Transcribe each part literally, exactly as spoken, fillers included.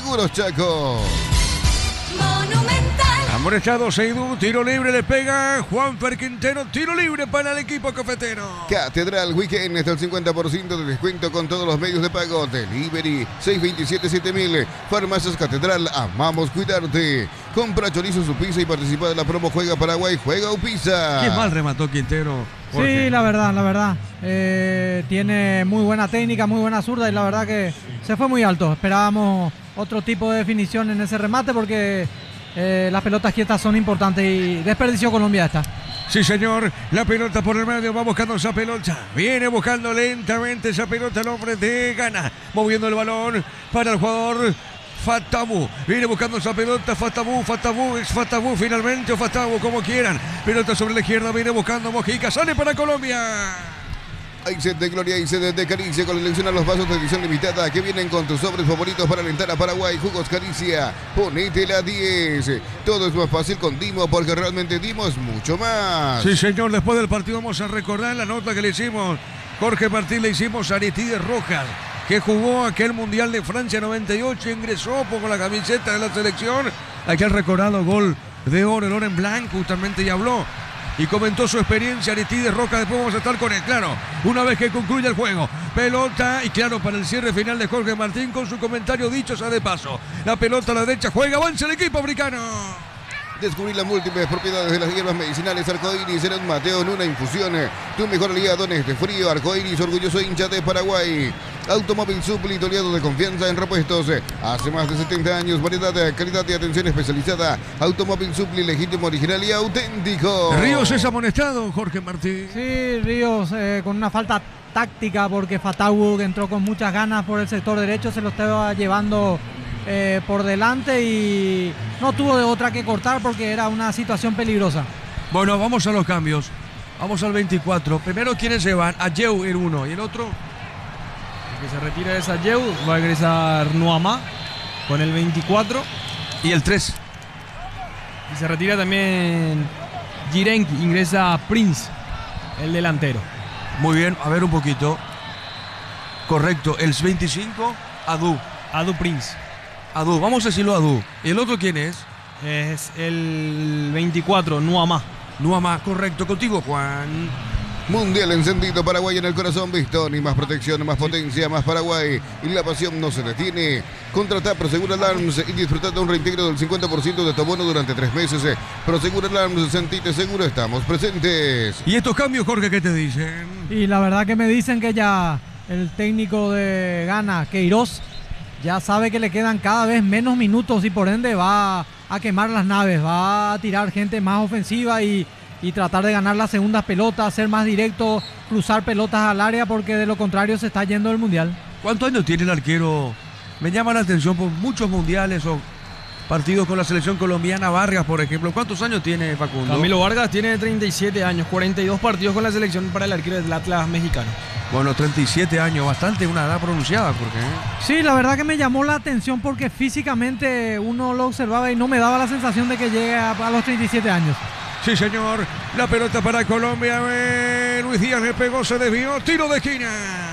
Seguros Chaco. Amonestado Seidú, tiro libre, le pega Juanfer Quintero, tiro libre para el equipo cafetero. Catedral Weekend, hasta el cincuenta por ciento de descuento con todos los medios de pago. Delivery seis dos siete siete mil. Farmacias Catedral, amamos cuidarte. Compra chorizo su pizza y participa de la promo Juega Paraguay, Juega Upisa. Qué mal remató Quintero, Jorge. Sí, la verdad, la verdad. Eh, tiene muy buena técnica, muy buena zurda y la verdad que se fue muy alto. Esperábamos otro tipo de definición en ese remate porque Eh, las pelotas quietas son importantes y desperdició Colombia esta. Sí, señor, la pelota por el medio, va buscando esa pelota, viene buscando lentamente esa pelota el hombre de Ghana, moviendo el balón para el jugador Fatabu, viene buscando esa pelota, Fatabu, Fatabu, es Fatabu finalmente o Fatabu, como quieran, pelota sobre la izquierda, viene buscando Mojica, sale para Colombia. Hay sed de gloria y sed de Caricia con la elección a los vasos de edición limitada que vienen con tus sobres favoritos para alentar a Paraguay. Jugos Caricia, ponete la diez. Todo es más fácil con Dimo porque realmente dimos mucho más. Sí, señor, después del partido vamos a recordar la nota que le hicimos. Jorge Martín le hicimos a Aristides Rojas, que jugó aquel Mundial de Francia noventa y ocho, ingresó con la camiseta de la selección. Aquel recordado gol de oro, el oro en blanco, justamente ya habló y comentó su experiencia Aristides Rojas. Después vamos a estar con él, claro, una vez que concluya el juego. Pelota y claro, para el cierre final de Jorge Martín con su comentario dicho sea de paso. La pelota a la derecha, juega, avanza el equipo africano. Descubrir las múltiples propiedades de las hierbas medicinales Arcoiris en un Mateo en una infusión. Tu mejor aliado en este frío. Arcoiris, orgulloso hincha de Paraguay. Automóvil Supli, tu aliado de confianza en repuestos. Hace más de setenta años, variedad, calidad y atención especializada. Automóvil Supli, legítimo, original y auténtico. Ríos es amonestado, Jorge Martín. Sí, Ríos eh, con una falta táctica porque Fatawu, que entró con muchas ganas por el sector derecho, se lo estaba llevando Eh, por delante y no tuvo de otra que cortar porque era una situación peligrosa. Bueno, vamos a los cambios. Vamos al veinticuatro. Primero, ¿quiénes se van? Ayeu el uno y el otro. El que se retira es Ayeu, va a ingresar Nuama con el veinticuatro. Y el tres. Y se retira también Jirenki, ingresa Prince, el delantero. Muy bien, a ver un poquito. Correcto, el veinticinco, Adu. Adu Prince. Adu, vamos a decirlo Adu. ¿Y el otro quién es? Es el veinticuatro, Nuama. Nuama, correcto. Contigo, Juan. Mundial encendido, Paraguay en el corazón, visto. Ni más protección, más potencia, más Paraguay. Y la pasión no se detiene. Contrata Prosegur Alarms y disfruta de un reintegro del cincuenta por ciento de tu abono durante tres meses. Prosegur Alarms, sentite seguro, estamos presentes. ¿Y estos cambios, Jorge, qué te dicen? Y la verdad que me dicen que ya el técnico de Ghana, Queiroz, ya sabe que le quedan cada vez menos minutos y por ende va a quemar las naves, va a tirar gente más ofensiva y, y tratar de ganar las segundas pelotas, ser más directo, cruzar pelotas al área porque de lo contrario se está yendo del Mundial. ¿Cuántos años tiene el arquero? Me llama la atención por muchos mundiales o partidos con la selección colombiana. Vargas, por ejemplo. ¿Cuántos años tiene Facundo? Camilo Vargas tiene treinta y siete años, cuarenta y dos partidos con la selección para el arquero del Atlas mexicano. Bueno, treinta y siete años, bastante una edad pronunciada, porque Sí, la verdad que me llamó la atención porque físicamente uno lo observaba y no me daba la sensación de que llegue a, a los treinta y siete años. Sí, señor. La pelota para Colombia. Eh, Luis Díaz le pegó, se desvió. Tiro de esquina.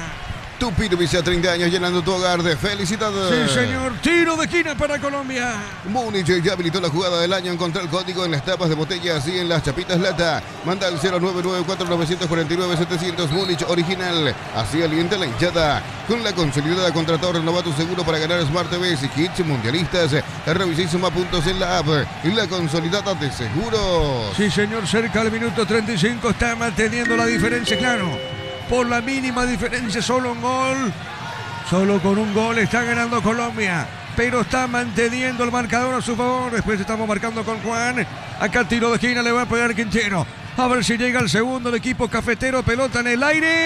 Tu Pirvisa, treinta años llenando tu hogar de felicidad. Sí, señor. Tiro de esquina para Colombia. Múnich ya habilitó la jugada del año. Encontrá el código en las tapas de botellas y en las chapitas lata. Manda al cero nueve nueve cuatro nueve cuatro nueve siete cero cero Múnich original. Así alienta la hinchada. Con la consolidada contratado, renova tu seguro para ganar Smart T V y kits mundialistas. Revisa y suma puntos en la app y la consolidada de seguros. Sí, señor. Cerca del minuto treinta y cinco está manteniendo la diferencia, claro. Por la mínima diferencia, solo un gol. Solo con un gol está ganando Colombia. Pero está manteniendo el marcador a su favor. Después estamos marcando con Juan. Acá tiro de esquina le va a pegar Quintero. A ver si llega el segundo del equipo cafetero. Pelota en el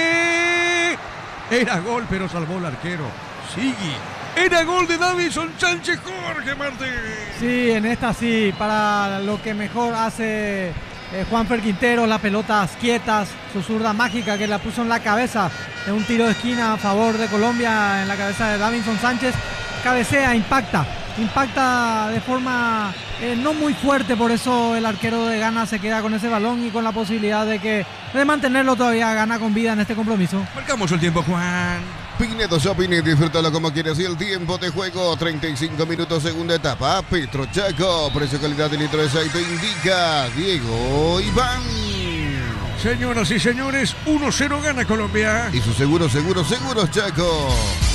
aire. Era gol, pero salvó el arquero. Sigue. Era gol de Davinson Sánchez, Jorge Martín. Sí, en esta sí, para lo que mejor hace eh, Juanfer Quintero, las pelotas quietas, su zurda mágica que la puso en la cabeza en un tiro de esquina a favor de Colombia en la cabeza de Davinson Sánchez. Cabecea, impacta, impacta de forma eh, no muy fuerte, por eso el arquero de Ghana se queda con ese balón y con la posibilidad de que de mantenerlo todavía Ghana con vida en este compromiso. Marcamos el tiempo, Juan. Pinedo Shopping, disfrútalo como quieras y el tiempo de juego, treinta y cinco minutos, segunda etapa. Petro Chaco, precio calidad de litro de aceite indica Diego Iván. Señoras y señores, uno cero gana Colombia. Y su seguro, seguro, seguros Chaco.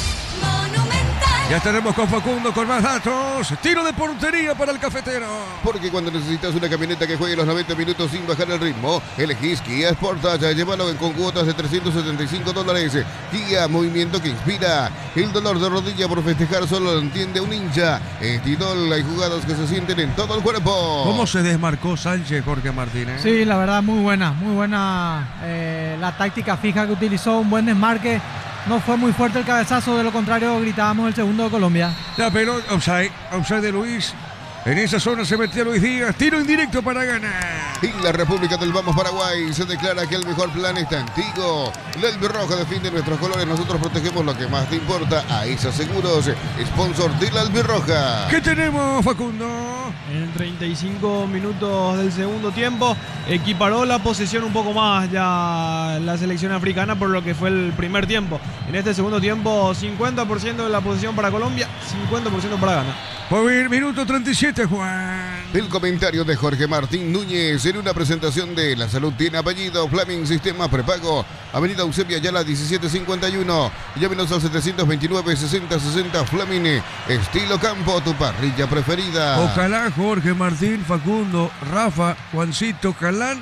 Ya estaremos con Facundo con más datos. Tiro de portería para el cafetero. Porque cuando necesitas una camioneta que juegue los noventa minutos sin bajar el ritmo, elegís Kia Sportage. Llévalo con cuotas de trescientos setenta y cinco dólares. Kia, movimiento que inspira. El dolor de rodilla por festejar solo lo entiende un hincha. Estidol, hay jugadas que se sienten en todo el cuerpo. ¿Cómo se desmarcó Sánchez, Jorge Martínez? Sí, la verdad, muy buena, muy buena eh, la táctica fija que utilizó, un buen desmarque. No fue muy fuerte el cabezazo, de lo contrario gritábamos el segundo de Colombia. La pelota, offside, offside de Luis. En esa zona se metía Luis Díaz, tiro indirecto para ganar. En la República del Vamos Paraguay se declara que el mejor plan está en Tigo. La albirroja defiende nuestros colores, nosotros protegemos lo que más te importa. A I S A Seguros, sponsor de la albirroja. ¿Qué tenemos, Facundo? En treinta y cinco minutos del segundo tiempo equiparó la posesión un poco más ya la selección africana por lo que fue el primer tiempo. En este segundo tiempo cincuenta por ciento de la posesión para Colombia, cincuenta por ciento para Ghana. Pues bien, minuto treinta y siete, Juan. El comentario de Jorge Martín Núñez en una presentación de La Salud tiene apellido, Flaming Sistema Prepago, Avenida Eusebia Yala diecisiete cincuenta y uno. Llámenos al setecientos veintinueve sesenta sesenta. Flaming, estilo campo, tu parrilla preferida. Ojalá Jorge Martín, Facundo, Rafa, Juancito, Calán.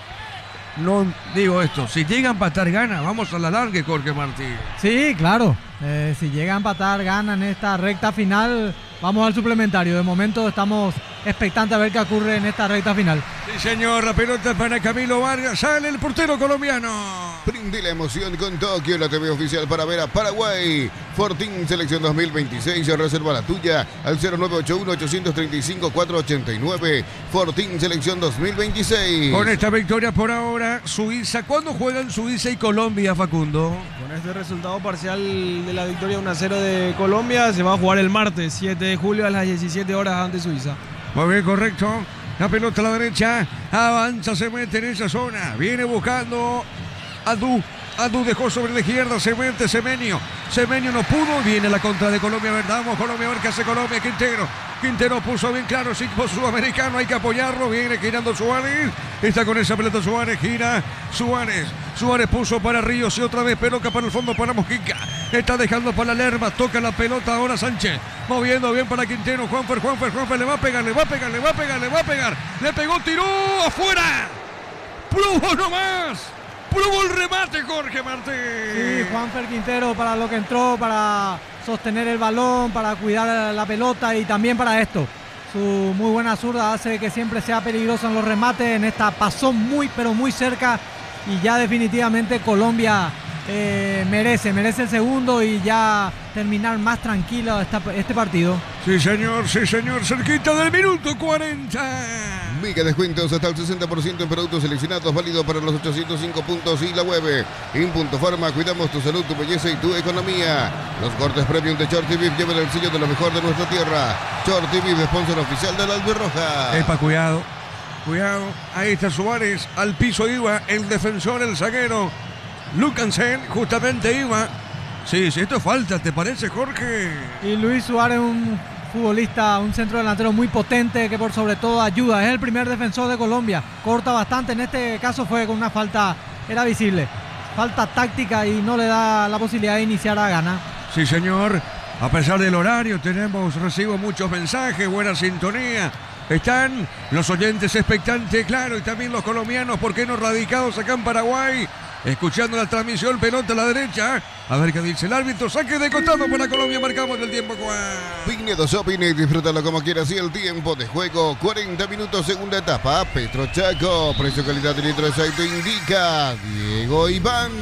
No digo esto, si llega a empatar gana, vamos a la larga, Jorge Martín. Sí, claro. Eh, si llega a empatar, gana en esta recta final. Vamos al suplementario. De momento estamos expectantes a ver qué ocurre en esta recta final. Sí, señor, la pelota para Camilo Vargas. Sale el portero colombiano. Prende la emoción con Tokio, la T V oficial para ver a Paraguay. Fortín Selección dos mil veintiséis, reserva la tuya al cero nueve ocho uno ocho tres cinco cuatro ocho nueve. Fortín Selección dos mil veintiséis. Con esta victoria por ahora, Suiza. ¿Cuándo juegan Suiza y Colombia, Facundo? Con este resultado parcial de la victoria uno a cero de Colombia, se va a jugar el martes siete de julio a las diecisiete horas ante Suiza. Muy bien, correcto. La pelota a la derecha. Avanza, se mete en esa zona. Viene buscando Adu. Adu dejó sobre la izquierda. Se mete Semenio. Semenio no pudo. Viene la contra de Colombia. Vamos, Colombia, a ver qué hace Colombia. Quintero. Quintero puso bien claro. Equipo sudamericano. Hay que apoyarlo. Viene girando Suárez. Está con esa pelota Suárez. Gira Suárez. Suárez puso para Ríos y otra vez pelota para el fondo para Mojica. Está dejando para Lerma. Toca la pelota ahora Sánchez. Moviendo bien para Quintero. Juanfer, Juanfer, Juanfer. Le va a pegar, le va a pegar, le va a pegar, le va a pegar. Le pegó, tiró afuera. Probó nomás. Probó el remate, Jorge Martín. Sí, Juanfer Quintero para lo que entró, para sostener el balón, para cuidar la pelota y también para esto. Su muy buena zurda hace que siempre sea peligroso en los remates. En esta pasó muy, pero muy cerca. Y ya definitivamente Colombia eh, merece, merece el segundo y ya terminar más tranquilo esta, este partido. Sí, señor, sí, señor. Cerquita del minuto cuarenta. Mega descuentos hasta el sesenta por ciento en productos seleccionados, válido para los ochocientos cinco puntos y la web. En Punto Farma, cuidamos tu salud, tu belleza y tu economía. Los cortes premium de Short T V llevan el sello de lo mejor de nuestra tierra. Short T V, sponsor oficial de la Albirroja. Epa, cuidado, cuidado. Ahí está Suárez, al piso iba el defensor, el zaguero. Lucansen, justamente iba. Sí, sí, esto es falta, ¿te parece, Jorge? Y Luis Suárez, un futbolista, un centro delantero muy potente que por sobre todo ayuda. Es el primer defensor de Colombia. Corta bastante. En este caso fue con una falta, era visible. Falta táctica y no le da la posibilidad de iniciar a Ghana. Sí, señor. A pesar del horario, tenemos, recibo muchos mensajes, buena sintonía. Están los oyentes expectantes, claro, y también los colombianos, ¿por qué no radicados acá en Paraguay? Escuchando la transmisión, pelota a la derecha. A ver qué dice el árbitro. Saque de costado para Colombia. Marcamos el tiempo. Pinedo Shopping, disfrútalo como quieras y el tiempo de juego. cuarenta minutos, segunda etapa. Petro Chaco, precio calidad de litro de aceite indica Diego Iván.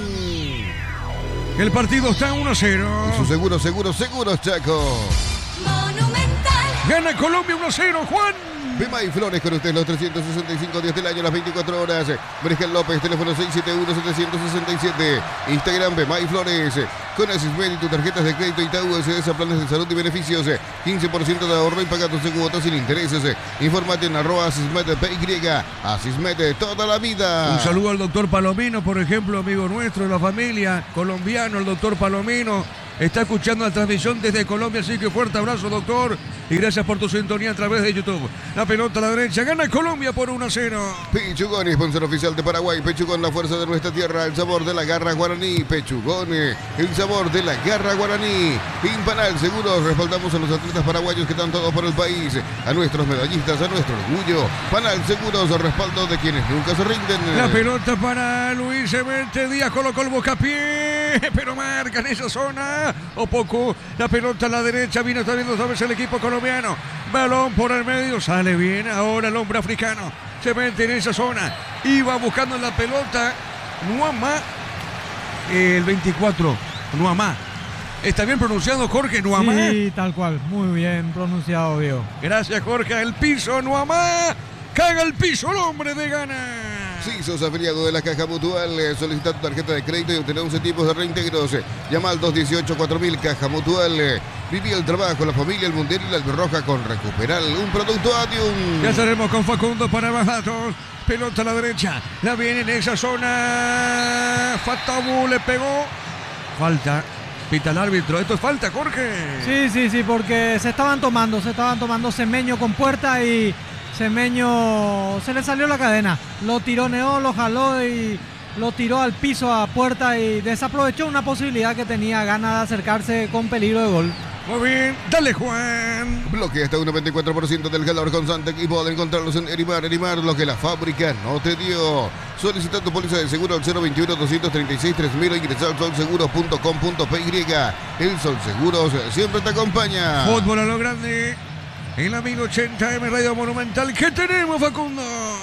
El partido está uno a cero. Y su seguro, seguro, seguro, Chaco. Monumental. Gana Colombia uno a cero, Juan. Bemay Flores con usted los trescientos sesenta y cinco días del año, las veinticuatro horas. Brescal López, teléfono seis siete uno, siete seis siete. Instagram Bemay Flores. Con Asismed y tus tarjetas de crédito Itaú S D S, planes de salud y beneficios. quince por ciento de ahorro y paga tus cuotas sin intereses. Infórmate en arroba Asismed P Y. Asismed toda la vida. Un saludo al doctor Palomino, por ejemplo, amigo nuestro de la familia, colombiano, el doctor Palomino. Está escuchando la transmisión desde Colombia, así que fuerte abrazo, doctor. Y gracias por tu sintonía a través de YouTube. La pelota a la derecha, gana Colombia por uno a cero. Pechugón, sponsor oficial de Paraguay. Pechugón, la fuerza de nuestra tierra, el sabor de la garra guaraní. Pechugón, el sabor de la garra guaraní. Impanal Seguros, respaldamos a los atletas paraguayos que están todos por el país. A nuestros medallistas, a nuestro orgullo. Panal Seguros, respaldo de quienes nunca se rinden. La pelota para Luis Emente Díaz, colocó el bocapié, pero marca en esa zona. O poco, la pelota a la derecha, viene está viendo otra vez el equipo colombiano. Balón por el medio, sale bien. Ahora el hombre africano se mete en esa zona. Iba buscando la pelota. Nuama, el veinticuatro. Nuama. ¿Está bien pronunciado, Jorge? Nuama. Sí, tal cual. Muy bien pronunciado, Diego. Gracias, Jorge. El piso, Nuama. Caga el piso, el hombre de Gana. Si sos afiliado de la Caja Mutual, solicita tu tarjeta de crédito y obtener once tipos de reintegros. Llama al dos dieciocho cuatro mil Caja Mutual. Viví el trabajo, la familia, el mundial y la roja con Recuperal, un producto Adium. Ya estaremos con Facundo para más datos. Pelota a la derecha, la viene en esa zona. Fatabu le pegó. Falta. Pita el árbitro. Esto es falta, Jorge. Sí, sí, sí, porque se estaban tomando, se estaban tomando Semeño con Puerta y Semeño se le salió la cadena. Lo tironeó, lo jaló y lo tiró al piso a Puerta y desaprovechó una posibilidad que tenía, ganas de acercarse con peligro de gol. Muy bien, dale, Juan. Bloque hasta un noventa y cuatro por ciento del calor constante y poder encontrarlos en Erimar. Erimar, lo que la fábrica no te dio. Solicita tu póliza de seguro al cero veintiuno, doscientos treinta y seis, tres mil o ingresa al sol seguros punto com punto p y. El Sol Seguros siempre te acompaña. Fútbol a lo grande. En la mil ochenta M Radio Monumental. ¿Qué tenemos, Facundo?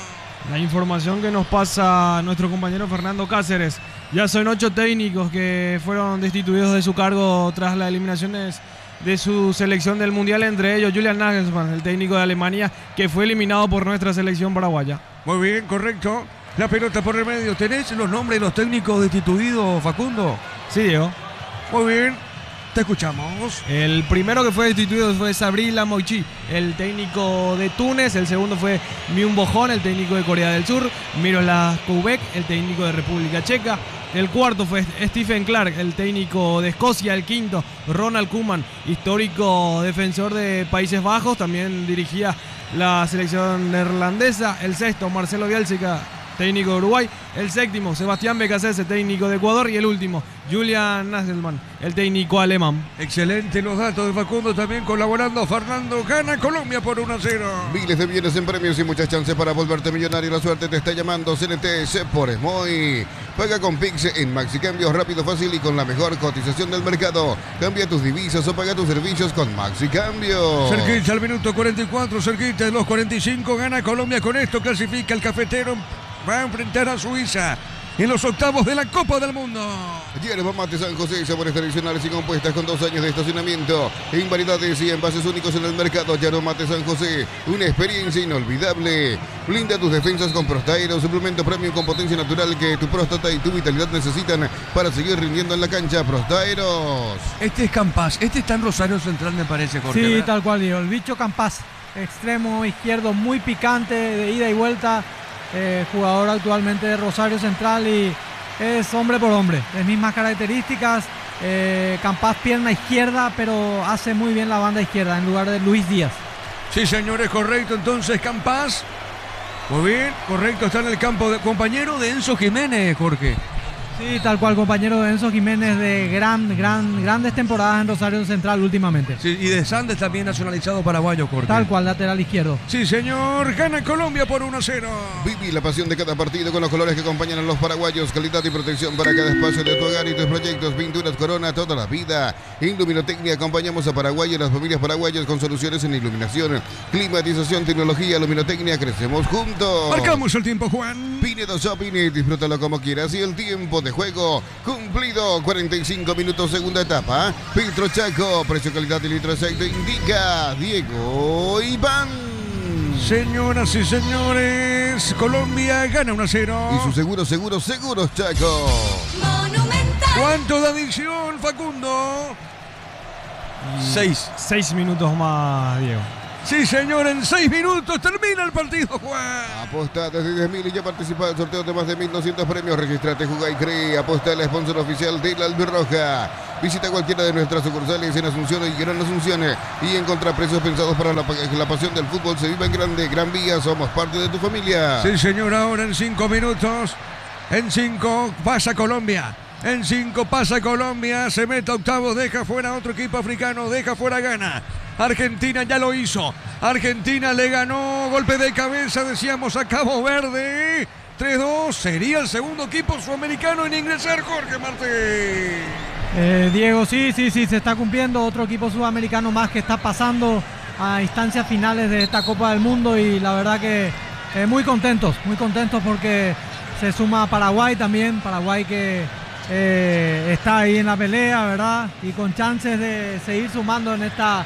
La información que nos pasa nuestro compañero Fernando Cáceres. Ya son ocho técnicos que fueron destituidos de su cargo tras las eliminaciones de su selección del Mundial, entre ellos Julian Nagelsmann, el técnico de Alemania, que fue eliminado por nuestra selección paraguaya. Muy bien, correcto. La pelota por el medio. ¿Tenés los nombres de los técnicos destituidos, Facundo? Sí, Diego. Muy bien. Te escuchamos. El primero que fue destituido fue Sabri Lamouchi, el técnico de Túnez. El segundo fue Myung-Bo Hon, el técnico de Corea del Sur. Miroslav Koubek, el técnico de República Checa. El cuarto fue Stephen Clark, el técnico de Escocia. El quinto, Ronald Koeman, histórico defensor de Países Bajos. También dirigía la selección neerlandesa. El sexto, Marcelo Bielsa, técnico de Uruguay. El séptimo, Sebastián Becasese, técnico de Ecuador. Y el último, Julian Nagelsmann, el técnico alemán. Excelente los datos de Facundo, también colaborando Fernando. Gana Colombia por uno a cero. Miles de millones en premios y muchas chances para volverte millonario. La suerte te está llamando. C N T por Smoy. Paga con Pix en Maxi Cambios, rápido, fácil y con la mejor cotización del mercado. Cambia tus divisas o paga tus servicios con Maxi Cambios. Cerquita al minuto cuarenta y cuatro, cerquita de los cuarenta y cinco. Gana Colombia, con esto clasifica el cafetero. Va a enfrentar a Suiza en los octavos de la Copa del Mundo. Yerba Mate San José, sabores tradicionales y compuestas con dos años de estacionamiento. En variedades y envases únicos en el mercado. Yerba Mate San José, una experiencia inolvidable. Blinda tus defensas con Prostaero, suplemento premium con potencia natural que tu próstata y tu vitalidad necesitan para seguir rindiendo en la cancha. Prostaeros. Este es Campas, este está en Rosario Central, me parece, Jorge. Sí, ¿verdad? tal cual, Diego. El bicho Campas, extremo izquierdo muy picante, de ida y vuelta. Eh, jugador actualmente de Rosario Central y es hombre por hombre, las mismas características. eh, Campas pierna izquierda, pero hace muy bien la banda izquierda en lugar de Luis Díaz. Sí, señores, correcto. Entonces, Campas, muy bien, correcto, está en el campo de compañero de Enzo Jiménez, Jorge. Sí, tal cual, compañero de Enzo Jiménez, de gran, gran, grandes temporadas en Rosario Central últimamente. Sí, y de Sandes también nacionalizado paraguayo, Jorge. Tal cual, lateral izquierdo. Sí, señor, gana Colombia por uno a cero. Viví la pasión de cada partido con los colores que acompañan a los paraguayos. Calidad y protección para cada espacio de tu hogar y tus proyectos. Pinturas Corona toda la vida. En Luminotecnia acompañamos a Paraguay y a las familias paraguayas con soluciones en iluminación, climatización, tecnología. Luminotecnia, crecemos juntos. Marcamos el tiempo, Juan. Pinedo Shopping, disfrútalo como quieras y el tiempo de juego cumplido. cuarenta y cinco minutos, segunda etapa. Filtro Chaco, precio, calidad y litro de aceite indica Diego Iván. Señoras y señores, Colombia gana uno a cero. Y su seguro, seguro, seguros Chaco. Monumental. ¿Cuánto de adición, Facundo? Seis. Seis minutos más, Diego. Sí, señor, en seis minutos termina el partido, Juan. Aposta desde diez mil y ya participa en sorteos de más de mil doscientos premios. Registrate, jugá y cree. Aposta el sponsor oficial de la Albirroja. Visita cualquiera de nuestras sucursales en Asunción y Gran Asunción y encontrá precios pensados para la, la pasión del fútbol. Se vive en grande. Gran Vía, somos parte de tu familia. Sí, señor, ahora en cinco minutos. En cinco pasa Colombia. En cinco pasa Colombia, se mete a octavos, deja fuera otro equipo africano, deja fuera Ghana. Argentina ya lo hizo. Argentina le ganó, golpe de cabeza, decíamos, a Cabo Verde. tres dos, sería el segundo equipo sudamericano en ingresar, Jorge Martín. Eh, Diego, sí, sí, sí, se está cumpliendo. Otro equipo sudamericano más que está pasando a instancias finales de esta Copa del Mundo y la verdad que eh, muy contentos, muy contentos porque se suma Paraguay también, Paraguay que eh, está ahí en la pelea, ¿verdad? Y con chances de seguir sumando en esta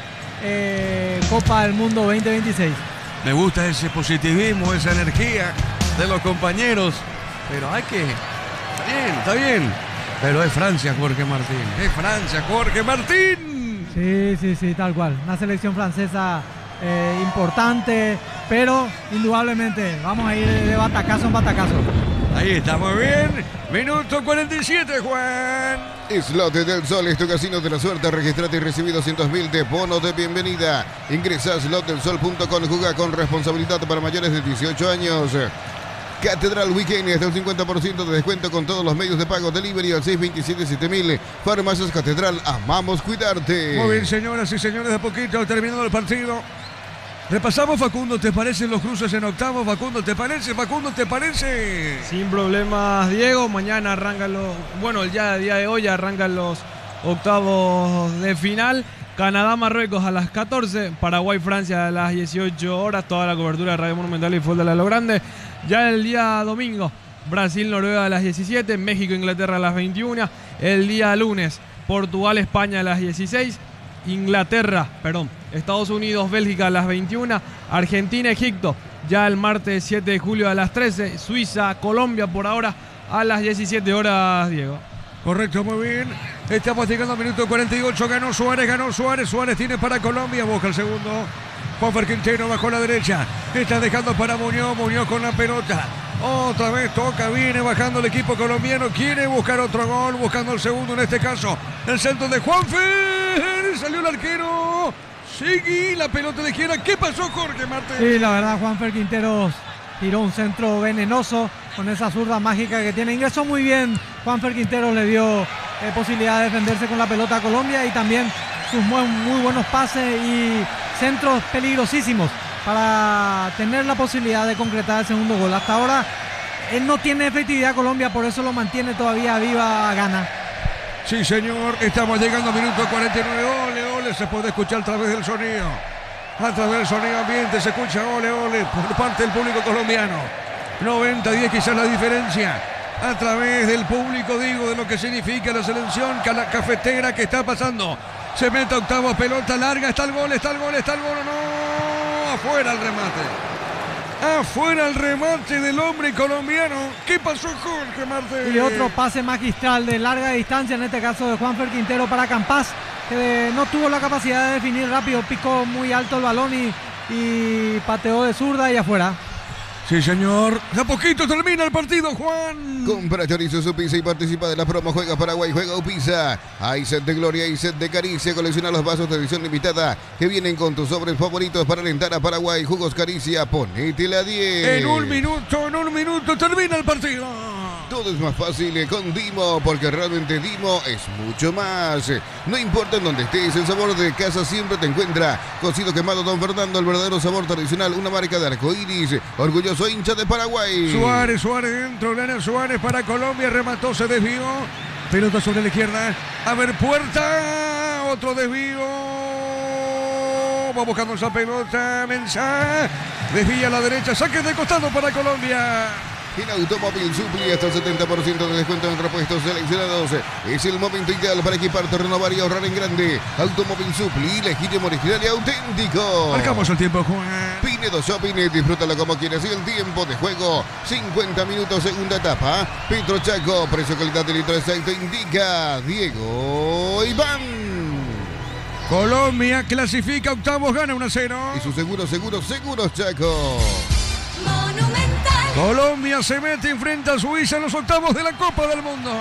eh, Copa del Mundo veinte veintiséis. Me gusta ese positivismo, esa energía de los compañeros, pero hay que... Está bien, está bien. Pero es Francia, Jorge Martín. Es Francia, Jorge Martín. Sí, sí, sí, tal cual. Una selección francesa eh, importante, pero indudablemente vamos a ir de batacazo en batacazo. Ahí está, muy bien. Minuto cuarenta y siete, Juan. Slot del Sol es tu casino de la suerte. Registrate y recibí doscientos mil de bonos de bienvenida. Ingresa a slot del sol punto com. Juega con responsabilidad para mayores de dieciocho años. Catedral Weekend hasta un cincuenta por ciento de descuento con todos los medios de pago. Delivery al seis dos siete siete mil. Farmacias Catedral, amamos cuidarte. Muy bien, señoras y señores, de a poquito terminando el partido. Repasamos, Facundo, ¿te parecen los cruces en octavos? Facundo, ¿te parece? Facundo, ¿te parece? Sin problemas, Diego. Mañana arrancan los... Bueno, ya el día de hoy arrancan los octavos de final. Canadá-Marruecos a las catorce, Paraguay-Francia a las dieciocho horas, toda la cobertura de Radio Monumental y Fútbol de Lo Grande. Ya el día domingo, Brasil-Noruega a las diecisiete, México-Inglaterra a las veintiuna. El día lunes, Portugal-España a las dieciséis, Inglaterra, perdón, Estados Unidos-Bélgica a las veintiuna, Argentina-Egipto ya el martes siete de julio a las trece, Suiza-Colombia por ahora a las diecisiete horas, Diego. Correcto, muy bien. Estamos llegando al minuto cuarenta y ocho. Ganó Suárez, ganó Suárez. Suárez tiene para Colombia. Busca el segundo. Juanfer Quintero bajó a la derecha. Está dejando para Muñoz. Muñoz con la pelota. Otra vez toca, viene bajando el equipo colombiano. Quiere buscar otro gol. Buscando el segundo en este caso. El centro de Juanfer. Salió el arquero. Sigue la pelota de izquierda. ¿Qué pasó, Jorge Martín? Sí, la verdad, Juanfer Quinteros tiró un centro venenoso con esa zurda mágica que tiene. Ingresó muy bien. Juanfer Quinteros le dio eh, posibilidad de defenderse con la pelota a Colombia y también sus muy, muy buenos pases y centros peligrosísimos para tener la posibilidad de concretar el segundo gol. Hasta ahora él no tiene efectividad Colombia, por eso lo mantiene todavía viva Ghana. Sí, señor. Estamos llegando al minuto cuarenta y nueve. Ole, ole. Se puede escuchar a través del sonido. A través del sonido ambiente se escucha ole, ole por parte del público colombiano. noventa a diez quizás la diferencia. A través del público, digo, de lo que significa la selección cafetera que está pasando. Se mete a octavo, pelota larga, está el gol, está el gol, está el gol, no, afuera el remate. Afuera el remate del hombre colombiano. ¿Qué pasó, Jorge Martín? Y otro pase magistral de larga distancia, en este caso de Juanfer Quintero para Campas, que no tuvo la capacidad de definir rápido, picó muy alto el balón y, y pateó de zurda y afuera. Sí, señor. De a poquito termina el partido, Juan. Compra chorizo su pizza y participa de la promo. Juega Paraguay, juega Upisa. Hay set de gloria y set de caricia. Colecciona los vasos de edición limitada que vienen con tus sobres favoritos para alentar a Paraguay. Jugos Caricia, ponete la diez. En un minuto, en un minuto termina el partido. Todo es más fácil con Dimo, porque realmente Dimo es mucho más. No importa en dónde estés, el sabor de casa siempre te encuentra. Cocido quemado Don Fernando, el verdadero sabor tradicional, una marca de arcoíris, orgulloso hincha de Paraguay. Suárez, Suárez dentro, Lana Suárez para Colombia, remató, se desvió. Pelota sobre la izquierda, a ver, puerta, otro desvío. Va buscando esa pelota, Mensah, desvía a la derecha, saque de costado para Colombia. En Automóvil Supli hasta el setenta por ciento de descuento en repuestos seleccionados. Es el momento ideal para equiparte, renovar y ahorrar en grande. Automóvil Supli, legítimo, original y auténtico. Marcamos el tiempo, Juan. Pinedo Shopping, disfrútalo como quieras. Y el tiempo de juego, cincuenta minutos, segunda etapa. Petro Chaco, precio, calidad del litro exacto, indica Diego Iván. Colombia clasifica octavos, gana uno a cero. Y su seguro, seguro, seguros Chaco. Monumental. Colombia se mete y enfrenta a Suiza en los octavos de la Copa del Mundo.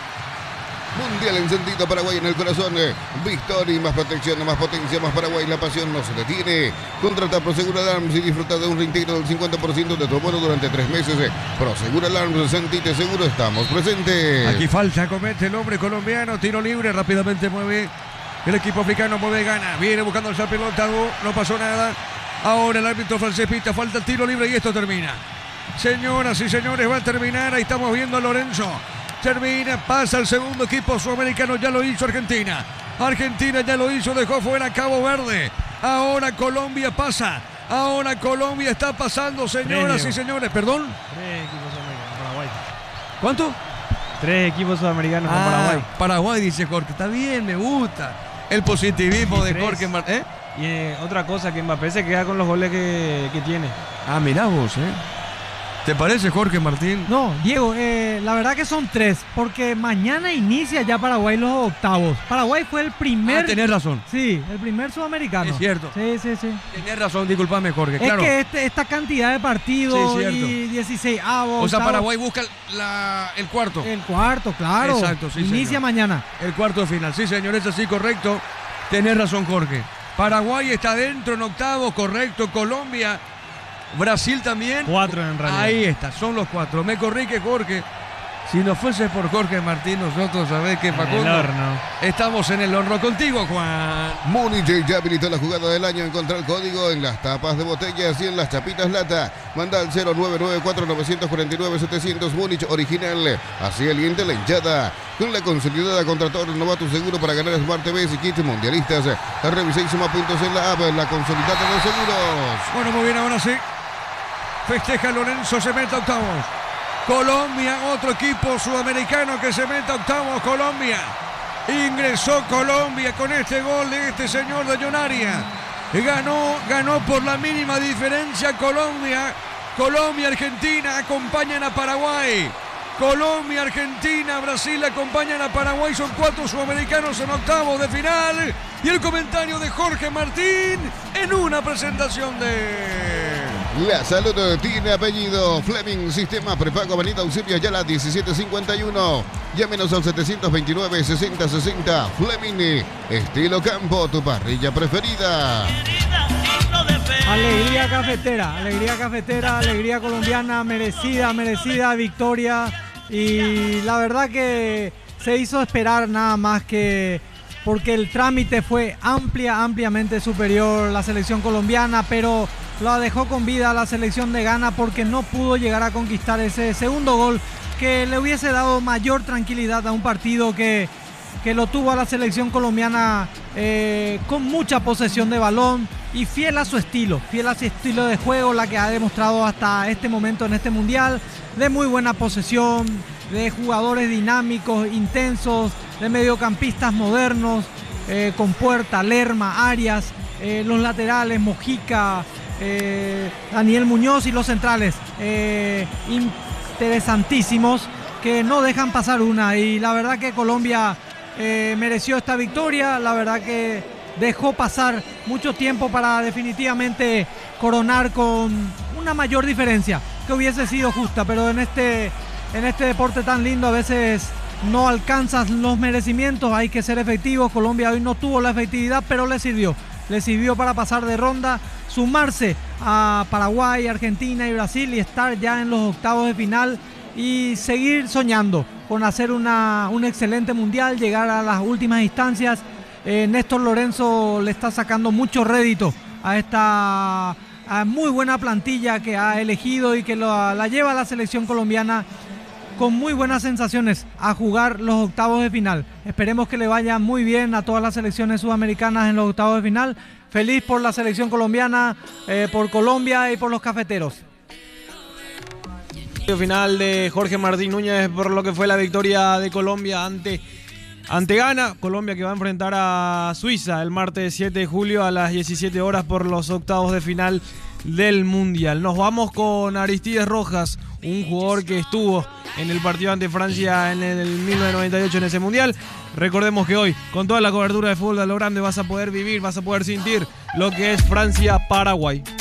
Mundial encendido, Paraguay en el corazón. Victoria, más protección, más potencia, más Paraguay. La pasión no se detiene. Contrata Prosegur Alarms y disfruta de un reintegro del cincuenta por ciento de tu abono durante tres meses. Prosegur Alarms, sentite seguro, estamos presentes. Aquí falta, comete el hombre colombiano. Tiro libre, rápidamente mueve. El equipo africano mueve, gana. Viene buscando esa pelota, no pasó nada. Ahora el árbitro francés pita, falta el tiro libre y esto termina. Señoras y señores, va a terminar. Ahí estamos viendo a Lorenzo. Termina, pasa el segundo equipo sudamericano, ya lo hizo Argentina. Argentina ya lo hizo, dejó fuera Cabo Verde. Ahora Colombia pasa. Ahora Colombia está pasando, señoras y señores. ¿Perdón? Tres equipos sudamericanos con Paraguay. ¿Cuánto? Tres equipos sudamericanos con Ah, Paraguay. Paraguay, dice Jorge. Está bien, me gusta. El positivismo Y de tres. Jorge Martín. ¿Eh? Y eh, otra cosa, que Mbappé se queda con los goles que, que tiene. Ah, mirá vos, ¿eh? ¿Te parece, Jorge Martín? No, Diego, eh, la verdad que son tres, porque mañana inicia ya Paraguay los octavos. Paraguay fue el primer... Ah, tenés razón. Sí, el primer sudamericano. Es cierto. Sí, sí, sí. Tenés razón, disculpame, Jorge. Es Claro. que este, esta cantidad de partidos Sí, cierto. y dieciséis avos. O sea, Paraguay busca la- el cuarto. El cuarto, claro. Exacto, sí, Inicia señor. mañana. El cuarto de final. Sí, señor, es así, correcto. Tenés razón, Jorge. Paraguay está dentro en octavos, correcto. Colombia, Brasil también. Cuatro en realidad. Ahí está, son los cuatro. Me corrige, Jorge. Si no fuese por Jorge Martín, nosotros sabés que En el Facundo. horno. Estamos en el horno contigo, Juan. Múnich ya habilitó la jugada del año. Encontrá el código en las tapas de botellas y en las chapitas lata. Manda al cero nueve nueve cuatro nueve cuatro nueve setecientos Múnich original. Así alienta la hinchada. Con la consolidada contra todo, renova tu seguro para ganar Smart T V y kits mundialistas. Revisa y suma puntos en la app, la consolidada de seguros. Bueno, muy bien, ahora sí. Festeja Lorenzo, se mete a octavos. Colombia, otro equipo sudamericano que se mete a octavos. Colombia. Ingresó Colombia con este gol de este señor de Llonaria. Ganó, ganó por la mínima diferencia Colombia. Colombia, Argentina acompañan a Paraguay. Colombia, Argentina, Brasil acompañan a Paraguay. Son cuatro sudamericanos en octavos de final. Y el comentario de Jorge Martín en una presentación de... La salud tiene apellido. Fleming, sistema prepago, avenida Eusebio Ayala diecisiete cincuenta y uno. Llámenos al setecientos veintinueve sesenta sesenta. Fleming, estilo campo, tu parrilla preferida. Alegría cafetera, alegría cafetera, alegría colombiana, merecida, merecida victoria. Y la verdad que se hizo esperar nada más que porque el trámite fue amplia, ampliamente superior la selección colombiana, pero la dejó con vida a la selección de Ghana porque no pudo llegar a conquistar ese segundo gol que le hubiese dado mayor tranquilidad a un partido que, que lo tuvo a la selección colombiana eh, con mucha posesión de balón y fiel a su estilo, fiel a su estilo de juego, la que ha demostrado hasta este momento en este mundial, de muy buena posesión, de jugadores dinámicos, intensos, de mediocampistas modernos, eh, con Puerta, Lerma, Arias, eh, los laterales, Mojica, eh, Daniel Muñoz y los centrales, eh, interesantísimos, que no dejan pasar una. Y la verdad que Colombia eh, mereció esta victoria, la verdad que dejó pasar mucho tiempo para definitivamente coronar con una mayor diferencia, que hubiese sido justa, pero en este, en este deporte tan lindo a veces no alcanzas los merecimientos, hay que ser efectivos. Colombia hoy no tuvo la efectividad, pero le sirvió, le sirvió para pasar de ronda, sumarse a Paraguay, Argentina y Brasil y estar ya en los octavos de final y seguir soñando con hacer una, un excelente mundial, llegar a las últimas instancias. Eh, Néstor Lorenzo le está sacando mucho rédito a esta a muy buena plantilla que ha elegido y que lo, la lleva a la selección colombiana con muy buenas sensaciones a jugar los octavos de final. Esperemos que le vaya muy bien a todas las selecciones sudamericanas en los octavos de final. Feliz por la selección colombiana, eh, por Colombia y por los cafeteros. Final de Jorge Martín Núñez por lo que fue la victoria de Colombia ante, ante Ghana. Colombia que va a enfrentar a Suiza el martes siete de julio a las diecisiete horas por los octavos de final del Mundial. Nos vamos con Aristides Rojas, un jugador que estuvo en el partido ante Francia en el mil novecientos noventa y ocho en ese Mundial. Recordemos que hoy, con toda la cobertura de fútbol a lo grande, vas a poder vivir, vas a poder sentir lo que es Francia-Paraguay.